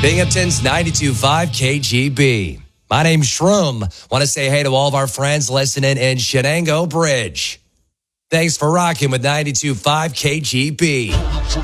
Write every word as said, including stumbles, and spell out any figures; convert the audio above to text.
Binghamton's ninety-two point five K G B. My name's Shroom. Want to say hey to all of our friends listening in Shenango Bridge. Thanks for rocking with ninety-two point five K G B.